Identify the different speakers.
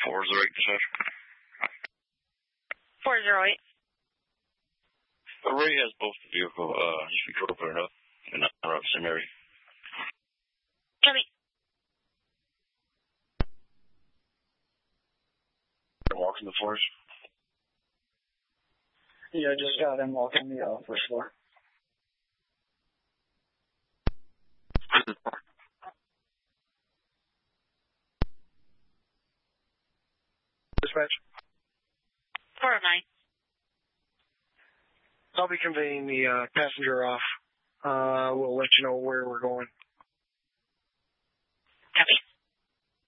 Speaker 1: 408, dispatch.
Speaker 2: 408.
Speaker 1: The Ray has both the vehicle, you should be open it up and not around the same area.
Speaker 2: Copy.
Speaker 1: Walking the floors?
Speaker 3: Yeah, I just got him walking the first floor.
Speaker 4: Dispatch?
Speaker 2: 409.
Speaker 4: I'll be conveying the passenger off. We'll let you know where we're going.